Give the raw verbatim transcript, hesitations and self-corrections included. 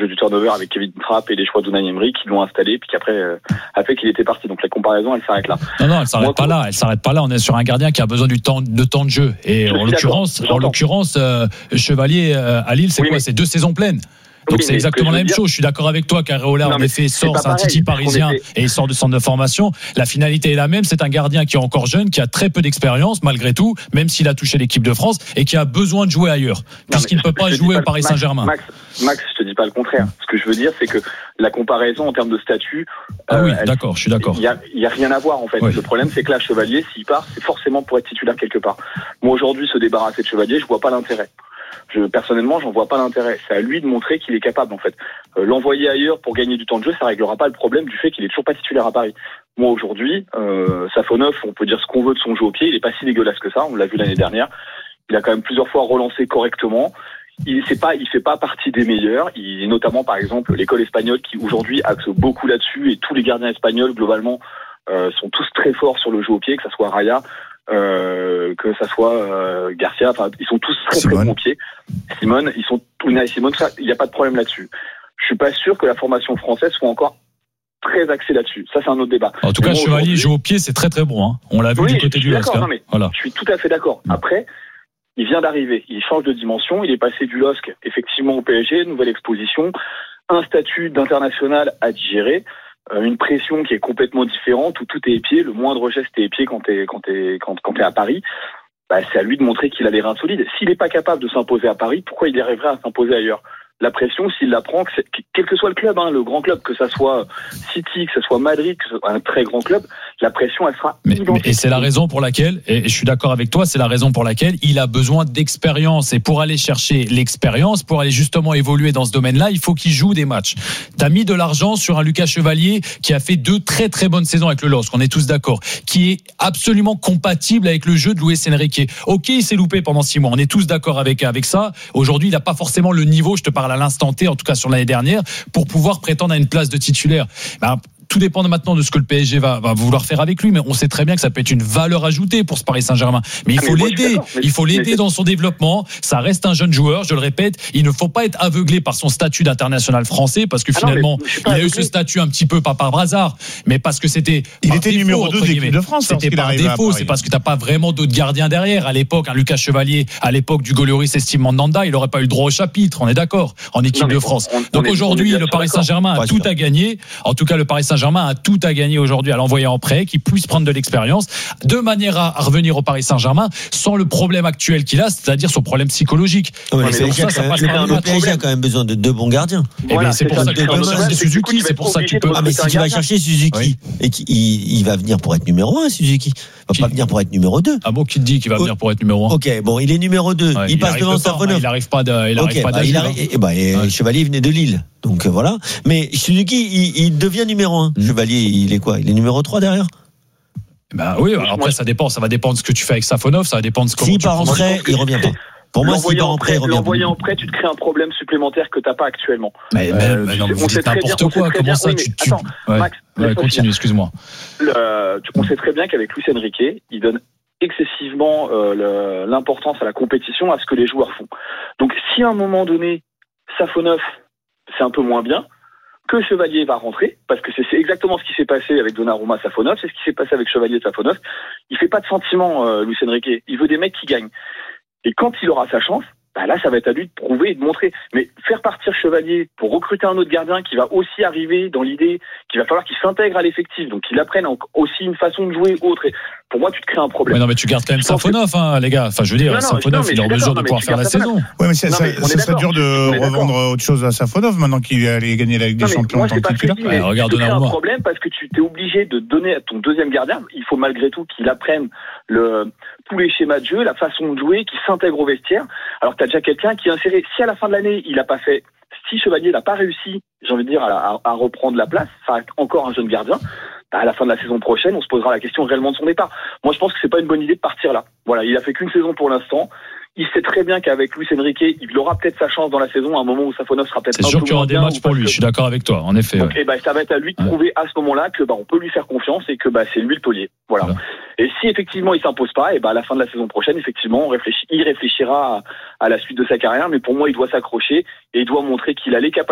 jeu du turnover avec Kevin Trapp et les choix d'Unai Emery qui l'ont installé, puis qu'après, euh, après qu'il était parti. Donc la comparaison, elle s'arrête là. Non, non, elle s'arrête Moi, pas là. Elle s'arrête pas là. On est sur un gardien qui a besoin du temps, de temps de jeu. Et en l'occurrence, en l'occurrence, euh, Chevalier euh, à Lille, c'est oui, quoi? C'est deux saisons pleines. Donc oui, c'est exactement la même dire... chose. Je suis d'accord avec toi qu'Areola en effet sort, c'est un titi parisien était... et il sort de centre de formation. La finalité est la même. C'est un gardien qui est encore jeune, qui a très peu d'expérience malgré tout, même s'il a touché l'équipe de France et qui a besoin de jouer ailleurs, non, puisqu'il ne peut pas jouer au Paris Max, Saint-Germain. Max, Max, je te dis pas le contraire. Ce que je veux dire, c'est que la comparaison en termes de statut. Ah euh, oui, elle, d'accord, je suis d'accord. Il y a, il y a rien à voir en fait. Oui. Le problème, c'est que là, Chevalier, s'il part, c'est forcément pour être titulaire quelque part. Moi aujourd'hui, se débarrasser de Chevalier, je vois pas l'intérêt. Je, personnellement, j'en vois pas l'intérêt. C'est à lui de montrer qu'il est capable, en fait. Euh, l'envoyer ailleurs pour gagner du temps de jeu, ça réglera pas le problème du fait qu'il est toujours pas titulaire à Paris. Moi, aujourd'hui, euh, Safonov, on peut dire ce qu'on veut de son jeu au pied, il est pas si dégueulasse que ça. On l'a vu l'année dernière. Il a quand même plusieurs fois relancé correctement. Il c'est pas, il fait pas partie des meilleurs. Il, notamment, par exemple, l'école espagnole qui aujourd'hui axe beaucoup là-dessus et tous les gardiens espagnols, globalement, euh, sont tous très forts sur le jeu au pied, que ça soit Raya. Euh, que ça soit euh, Garcia, enfin ils sont tous très Simone. très bons pieds. Simone, ils sont Unai Simone, il n'y a pas de problème là-dessus. Je suis pas sûr que la formation française soit encore très axée là-dessus. Ça c'est un autre débat. En tout mais cas, bon, Chevalier joue au pied, c'est très très bon. Hein. On l'a vu oui, du côté du L O S C. Hein. Voilà. Je suis tout à fait d'accord. Après, il vient d'arriver, il change de dimension, il est passé du L O S C effectivement au P S G, nouvelle exposition, un statut d'international à digérer. Une pression qui est complètement différente où tout est épié, le moindre geste est épié quand t'es quand t'es quand quand t'es à Paris. Bah, c'est à lui de montrer qu'il a les reins solides. S'il n'est pas capable de s'imposer à Paris, pourquoi il arriverait à s'imposer ailleurs? La pression, s'il la prend, quel que soit le club, hein, le grand club, que ça soit City, que ça soit Madrid, que ce soit un très grand club, la pression, elle sera mais, identique. Et c'est la raison pour laquelle, et je suis d'accord avec toi, c'est la raison pour laquelle il a besoin d'expérience. Et pour aller chercher l'expérience, pour aller justement évoluer dans ce domaine-là, il faut qu'il joue des matchs. T'as mis de l'argent sur un Lucas Chevalier qui a fait deux très très bonnes saisons avec le L O S C, on est tous d'accord, qui est absolument compatible avec le jeu de Luis Enrique. Ok, il s'est loupé pendant six mois, on est tous d'accord avec, avec ça. Aujourd'hui, il n'a pas forcément le niveau, je te parle à l'instant T, en tout cas sur l'année dernière, pour pouvoir prétendre à une place de titulaire. Ben, tout dépend maintenant de ce que le P S G va, va vouloir faire avec lui, mais on sait très bien que ça peut être une valeur ajoutée pour ce Paris Saint-Germain. Mais il faut ah, mais l'aider, il faut l'aider dans son développement. Ça reste un jeune joueur, je le répète. Il ne faut pas être aveuglé par son statut d'international français, parce que ah finalement, non, il a aveuglé. eu ce statut un petit peu pas par hasard, mais parce que c'était. Il était défaut, numéro deux de l'équipe de France. C'était par défaut, c'est parce que t'as pas vraiment d'autres gardiens derrière. À l'époque, un Lucas Chevalier, à l'époque du Golioris et Steve Mandanda, il aurait pas eu le droit au chapitre. On est d'accord en équipe non, de France. On, on, Donc on aujourd'hui, le Paris Saint-Germain a tout à gagner. En tout cas, le Paris Saint-Germain a tout à gagner aujourd'hui à l'envoyer en prêt, qu'il puisse prendre de l'expérience, de manière à revenir au Paris Saint-Germain sans le problème actuel qu'il a, c'est-à-dire son problème psychologique. Ouais, ça, ça, ça passe par le P S G a quand même besoin de deux bons gardiens. Et voilà, c'est, c'est pour ça que tu peux chercher Suzuki, c'est pour ça que tu peux. Ah mais si tu vas chercher Suzuki, et il, il va venir pour être numéro un, Suzuki. Il va pas venir pour être numéro deux. Ah bon, qui te dit qu'il va venir pour être numéro un? Ok, bon, il est numéro deux. Il passe devant Safonov. Il n'arrive pas de, il arrive pas d'agir. Et bah, Chevalier venait de Lille. Donc voilà. Mais Suzuki, il, il devient numéro un. Mmh. Chevalier, il est quoi? Il est numéro trois derrière? Bah oui, alors après ça dépend, ça va dépendre de ce que tu fais avec Safonov, ça va dépendre de ce que S'il part en prêt, il revient pas. Pour moi, s'il part en prêt, il revient pas. L'envoyer en prêt, tu te crées un problème supplémentaire que t'as pas actuellement. Mais, euh, mais non, mais on sait n'importe quoi, comment ça, tu, tu... Attends, ouais. Max, ouais, continue, excuse-moi. Le, on sait très bien qu'avec Luis Enrique, il donne excessivement euh, le, l'importance à la compétition, à ce que les joueurs font. Donc, si à un moment donné, Safonov, c'est un peu moins bien, que Chevalier va rentrer, parce que c'est, c'est exactement ce qui s'est passé avec Donnarumma Safonov, c'est ce qui s'est passé avec Chevalier Safonov. Il fait pas de sentiment, euh, Luis Enrique. Il veut des mecs qui gagnent. Et quand il aura sa chance, bah là, ça va être à lui de prouver et de montrer. Mais faire partir Chevalier pour recruter un autre gardien qui va aussi arriver dans l'idée qu'il va falloir qu'il s'intègre à l'effectif, donc qu'il apprenne aussi une façon de jouer autre. Et pour moi, tu te crées un problème. Ouais, non, mais tu gardes quand même Safonov, que... hein, les gars. Enfin, je veux dire, non, non, Safonov, il est en mesure de pouvoir faire la saison. Oui, mais c'est, non, mais ça, serait dur de revendre autre chose à Safonov maintenant qu'il allait gagner la Ligue des Champions en tant que titulaire. Ouais, regarde, tu te crées un problème parce que tu t'es obligé de donner à ton deuxième gardien. Il faut malgré tout qu'il apprenne le, tous les schémas de jeu, la façon de jouer, qu'il s'intègre au vestiaire. Alors, t'as déjà quelqu'un qui est inséré. Si à la fin de l'année, il a pas fait, si Chevalier n'a pas réussi, j'ai envie de dire, à, à, à reprendre la place, ça reste encore un jeune gardien. À la fin de la saison prochaine, on se posera la question réellement de son départ. Moi, je pense que c'est pas une bonne idée de partir là. Voilà, il a fait qu'une saison pour l'instant. Il sait très bien qu'avec Luis Enrique, il aura peut-être sa chance dans la saison, à un moment où Safonov sera peut-être c'est un sûr peu qu'il y aura des matchs pour lui. Que... Je suis d'accord avec toi, en effet. Donc, ouais. et ben, ça va être à lui de prouver ouais. à ce moment-là que bah, on peut lui faire confiance et que bah, c'est lui le taulier. Voilà. voilà. Et si effectivement il s'impose pas, et ben à la fin de la saison prochaine, effectivement, on réfléchit, il réfléchira à, à la suite de sa carrière. Mais pour moi, il doit s'accrocher et il doit montrer qu'il a les capacités.